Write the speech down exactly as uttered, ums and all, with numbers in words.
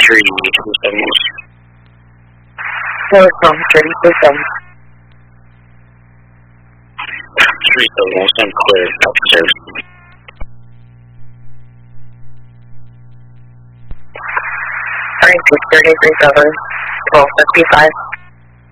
three two seven. No, it's not three two seven. three seven one, stand clear, after service. nine six thirty three seven, twelve fifty-five.